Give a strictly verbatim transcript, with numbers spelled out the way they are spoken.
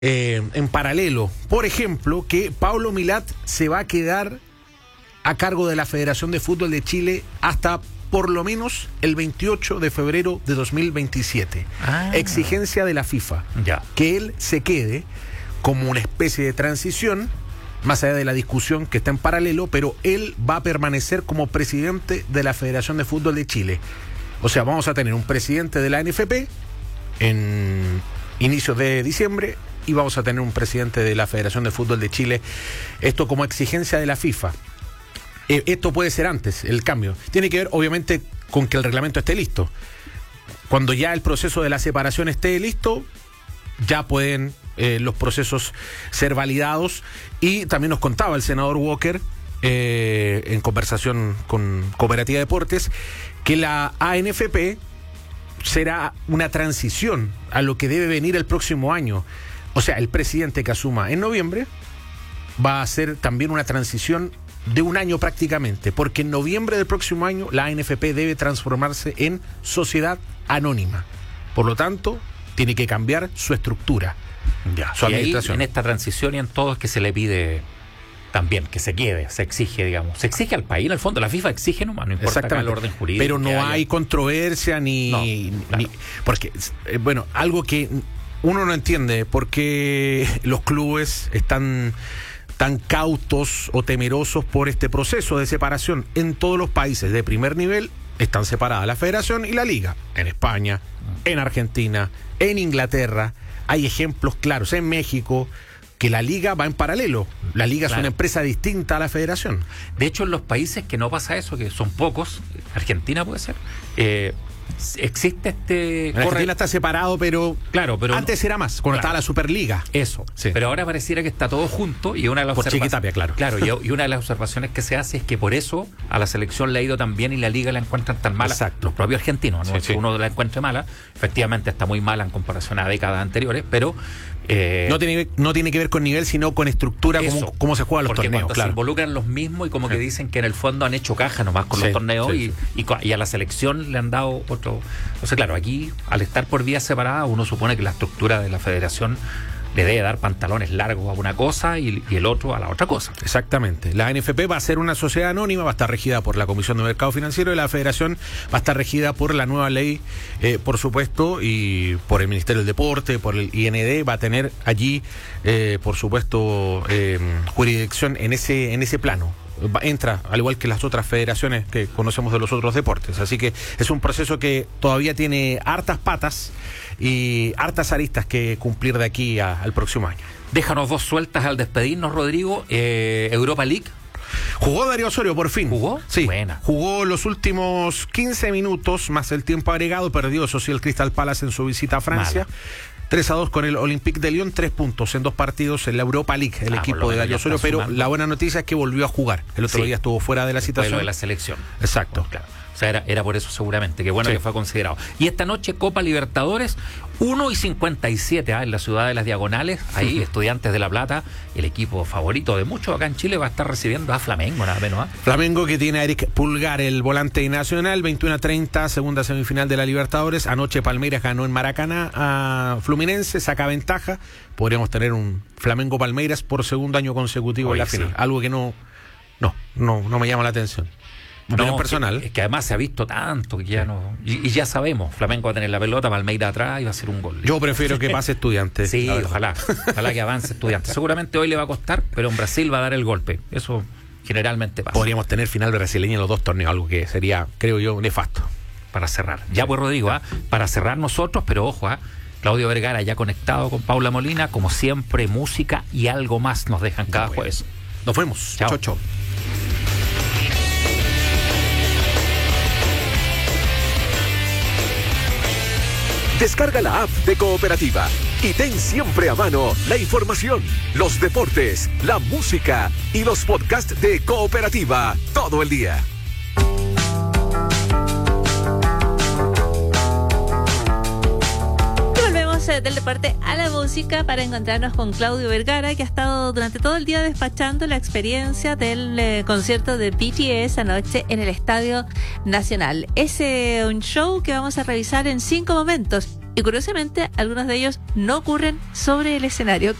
eh, en paralelo. Por ejemplo, que Paulo Milat se va a quedar a cargo de la Federación de Fútbol de Chile hasta por lo menos el veintiocho de febrero de dos mil veintisiete. Ah. Exigencia de la FIFA. Ya. Que él se quede como una especie de transición, más allá de la discusión que está en paralelo, pero él va a permanecer como presidente de la Federación de Fútbol de Chile. O sea, vamos a tener un presidente de la N F P en inicios de diciembre y vamos a tener un presidente de la Federación de Fútbol de Chile. Esto como exigencia de la FIFA. Eh, esto puede ser antes, el cambio. Tiene que ver, obviamente, con que el reglamento esté listo. Cuando ya el proceso de la separación esté listo, ya pueden eh, los procesos ser validados. Y también nos contaba el senador Walker, eh, en conversación con Cooperativa Deportes, que la A N F P será una transición a lo que debe venir el próximo año. O sea, el presidente que asuma en noviembre va a hacer también una transición de un año prácticamente, porque en noviembre del próximo año la A N F P debe transformarse en sociedad anónima. Por lo tanto, tiene que cambiar su estructura, ya, su y administración. Ahí, en esta transición y en todo es que se le pide también que se quede, se exige, digamos, se exige al país, en el fondo la FIFA exige nomás, no importa el orden jurídico. Pero no hay controversia ni, no, claro. ni porque, eh, bueno, algo que uno no entiende, porque los clubes están tan cautos o temerosos por este proceso de separación. En todos los países de primer nivel están separadas la federación y la liga. En España, en Argentina, en Inglaterra, hay ejemplos claros. En México, que la liga va en paralelo. La liga claro. es una empresa distinta a la federación. De hecho, en los países que no pasa eso, que son pocos, Argentina puede ser, eh, existe este... En Argentina corre... está separado, pero... Claro, pero... Antes no... era más, cuando claro. estaba la Superliga. Eso. Sí. Pero ahora pareciera que está todo junto y una de las por observa... Chiquitapia, claro. Claro, y, y una de las observaciones que se hace es que por eso a la selección le ha ido tan bien y la liga la encuentran tan mala. Exacto. Los propios argentinos, no sí, es que sí. uno la encuentre mala. Efectivamente está muy mala en comparación a décadas anteriores, pero... Eh, no, tiene, no tiene que ver con nivel, sino con estructura, cómo, cómo se juegan los porque torneos. Porque claro. se involucran los mismos y como sí. que dicen que en el fondo han hecho caja nomás con sí, los torneos sí, y, sí. Y, y a la selección le han dado otro... Entonces, claro, aquí, al estar por vías separadas, uno supone que la estructura de la federación le debe dar pantalones largos a una cosa y, y el otro a la otra cosa. Exactamente. La A N F P va a ser una sociedad anónima, va a estar regida por la Comisión de Mercado Financiero y la Federación va a estar regida por la nueva ley, eh, por supuesto, y por el Ministerio del Deporte, por el I N D, va a tener allí, eh, por supuesto, eh, jurisdicción en ese, en ese plano. Entra, al igual que las otras federaciones que conocemos de los otros deportes. Así que es un proceso que todavía tiene hartas patas y hartas aristas que cumplir de aquí a, al próximo año. Déjanos dos sueltas al despedirnos, Rodrigo. Eh, Europa League. Jugó Darío Osorio, por fin. ¿Jugó? Sí. Buena. Jugó los últimos quince minutos, más el tiempo agregado. Perdió, eso sí, el Crystal Palace en su visita a Francia. Mala. tres a dos con el Olympique de Lyon, tres puntos en dos partidos en la Europa League, el ah, equipo de Darío Osorio, pero sumando. La buena noticia es que volvió a jugar. El otro sí. día estuvo fuera de la situación. De la selección. Exacto. Bueno, claro. O sea, era, era por eso seguramente, que bueno sí. que fue considerado. Y esta noche Copa Libertadores, uno y cincuenta y siete, ¿eh? En la ciudad de las Diagonales, ahí uh-huh. Estudiantes de La Plata, el equipo favorito de muchos acá en Chile va a estar recibiendo a Flamengo, nada menos. ¿eh? Flamengo, que tiene a Eric Pulgar, el volante nacional, veintiuno a treinta, segunda semifinal de la Libertadores. Anoche Palmeiras ganó en Maracaná a Fluminense, saca ventaja. Podríamos tener un Flamengo-Palmeiras por segundo año consecutivo Oye, en la final. Sí. Algo que no, no, no, no me llama la atención. No, personal. Que, que además se ha visto tanto que ya no. Y, y ya sabemos, Flamengo va a tener la pelota, Palmeiras atrás y va a ser un gol. Yo prefiero que pase Estudiantes. Sí, ojalá. Ojalá que avance Estudiantes. Seguramente hoy le va a costar, pero en Brasil va a dar el golpe. Eso generalmente pasa. Podríamos tener final brasileña en los dos torneos, algo que sería, creo yo, nefasto. Para cerrar. Ya pues, Rodrigo, ¿eh? Para cerrar nosotros, pero ojo, ¿eh? Claudio Vergara ya conectado con Paula Molina, como siempre, música y algo más nos dejan cada bueno. jueves. Nos vemos. Chao, chao. chao. Descarga la app de Cooperativa y ten siempre a mano la información, los deportes, la música y los podcasts de Cooperativa todo el día. Del deporte a la música para encontrarnos con Claudio Vergara, que ha estado durante todo el día despachando la experiencia del eh, concierto de B T S anoche en el Estadio Nacional. Es eh, un show que vamos a revisar en cinco momentos. y curiosamente algunos de ellos no ocurren sobre el escenario.